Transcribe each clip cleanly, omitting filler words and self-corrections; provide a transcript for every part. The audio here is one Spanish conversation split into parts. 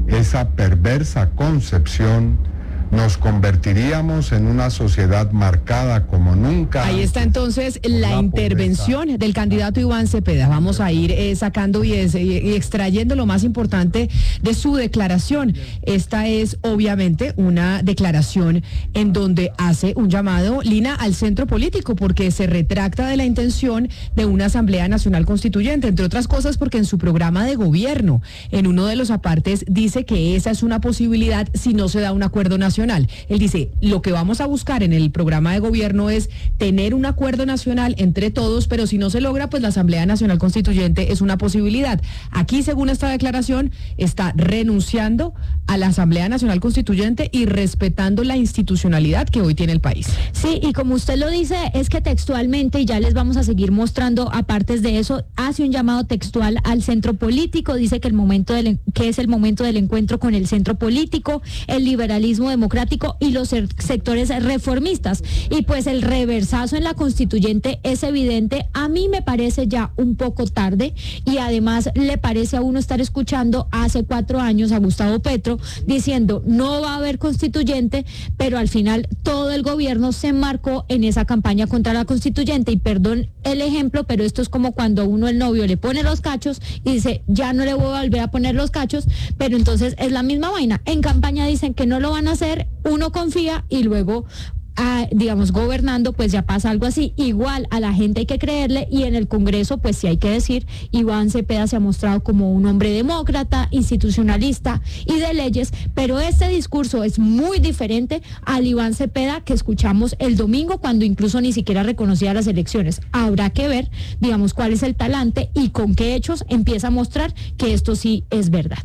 esa perversa concepción, nos convertiríamos en una sociedad marcada como nunca. Ahí está entonces la intervención del candidato Iván Cepeda. Vamos a ir sacando y extrayendo lo más importante de su declaración. Esta es obviamente una declaración en donde hace un llamado, Lina, al centro político, porque se retracta de la intención de una Asamblea Nacional Constituyente, entre otras cosas porque en su programa de gobierno, en uno de los apartes, dice que esa es una posibilidad si no se da un acuerdo nacional. Él dice, lo que vamos a buscar en el programa de gobierno es tener un acuerdo nacional entre todos, pero si no se logra, pues la Asamblea Nacional Constituyente es una posibilidad. Aquí, según esta declaración, está renunciando a la Asamblea Nacional Constituyente y respetando la institucionalidad que hoy tiene el país. Sí, y como usted lo dice, es que textualmente, y ya les vamos a seguir mostrando apartes de eso, hace un llamado textual al centro político, dice que es el momento del encuentro con el centro político, el liberalismo democrático y los sectores reformistas. Y pues el reversazo en la constituyente es evidente. A mí me parece ya un poco tarde, y además le parece a uno estar escuchando hace 4 años a Gustavo Petro diciendo no va a haber constituyente, pero al final todo el gobierno se embarcó en esa campaña contra la constituyente. Y perdón el ejemplo, pero esto es como cuando uno el novio le pone los cachos y dice ya no le voy a volver a poner los cachos, pero entonces es la misma vaina. En campaña dicen que no lo van a hacer, uno confía y luego digamos, gobernando, pues ya pasa algo así. Igual a la gente hay que creerle, y en el Congreso, pues sí hay que decir, Iván Cepeda se ha mostrado como un hombre demócrata, institucionalista y de leyes, pero este discurso es muy diferente al Iván Cepeda que escuchamos el domingo, cuando incluso ni siquiera reconocía las elecciones. Habrá que ver, digamos, cuál es el talante y con qué hechos empieza a mostrar que esto sí es verdad.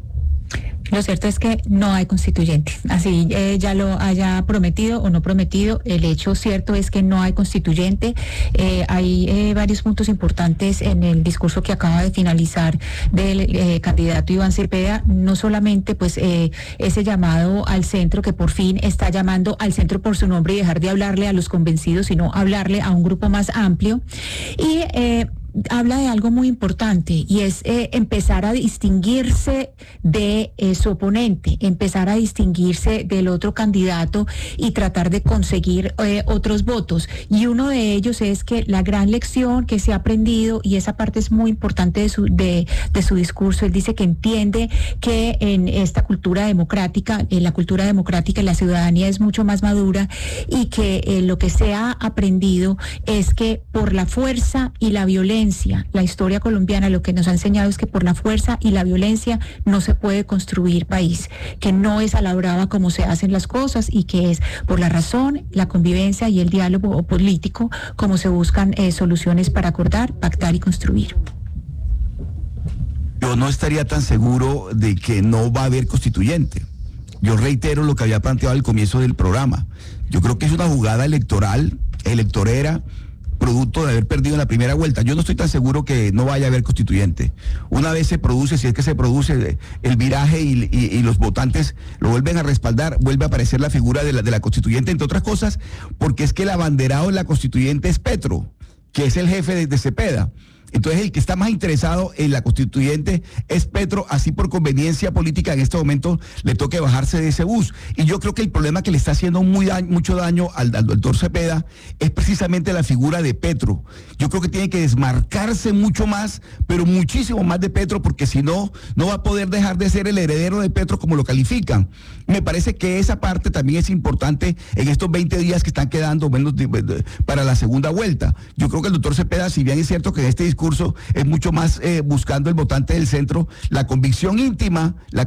Lo cierto es que no hay constituyente, así ya lo haya prometido o no prometido, el hecho cierto es que no hay constituyente. Hay varios puntos importantes en el discurso que acaba de finalizar del candidato Iván Cepeda, no solamente pues ese llamado al centro, que por fin está llamando al centro por su nombre y dejar de hablarle a los convencidos, sino hablarle a un grupo más amplio, y habla de algo muy importante, y es empezar a distinguirse de su oponente, empezar a distinguirse del otro candidato y tratar de conseguir otros votos. Y uno de ellos es que la gran lección que se ha aprendido, y esa parte es muy importante de su discurso, él dice que entiende que en esta cultura democrática, la cultura democrática, la ciudadanía es mucho más madura, y que lo que se ha aprendido es que por la fuerza y la violencia, la historia colombiana lo que nos ha enseñado es que por la fuerza y la violencia no se puede construir país, que no es a la brava como se hacen las cosas, y que es por la razón, la convivencia y el diálogo político como se buscan soluciones para acordar, pactar y construir. Yo no estaría tan seguro de que no va a haber constituyente. Yo reitero lo que había planteado al comienzo del programa. Yo creo que es una jugada electorera, producto de haber perdido en la primera vuelta. Yo no estoy tan seguro que no vaya a haber constituyente. Una vez se produce, si es que se produce el viraje y los votantes lo vuelven a respaldar, vuelve a aparecer la figura de la constituyente, entre otras cosas, porque es que el abanderado en la constituyente es Petro, que es el jefe de Cepeda. Entonces el que está más interesado en la constituyente es Petro, así por conveniencia política en este momento le toque bajarse de ese bus. Y yo creo que el problema que le está haciendo mucho daño al doctor Cepeda es precisamente la figura de Petro. Yo creo que tiene que desmarcarse mucho más, pero muchísimo más de Petro, porque si no, no va a poder dejar de ser el heredero de Petro como lo califican. Me parece que esa parte también es importante en estos 20 días que están quedando para la segunda vuelta. Yo creo que el doctor Cepeda, si bien es cierto que en este discurso es mucho más buscando el votante del centro, la convicción íntima la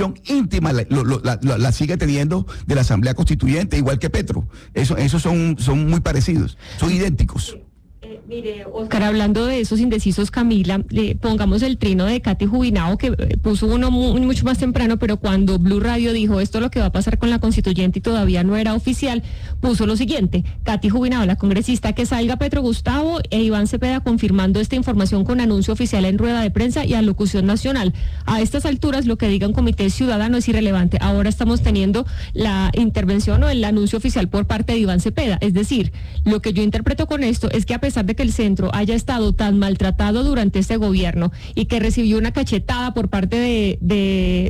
sigue teniendo de la Asamblea Constituyente, igual que Petro. Esos son muy parecidos, son idénticos. Mire, Oscar, hablando de esos indecisos, Camila, pongamos el trino de Katy Jubinao, que puso uno mucho más temprano, pero cuando Blue Radio dijo esto es lo que va a pasar con la constituyente y todavía no era oficial, puso lo siguiente: Katy Jubinao, la congresista, que salga Petro Gustavo e Iván Cepeda confirmando esta información con anuncio oficial en rueda de prensa y alocución nacional. A estas alturas lo que diga un comité ciudadano es irrelevante. Ahora estamos teniendo la intervención o el anuncio oficial por parte de Iván Cepeda. Es decir, lo que yo interpreto con esto es que a pesar de que el centro haya estado tan maltratado durante este gobierno y que recibió una cachetada por parte de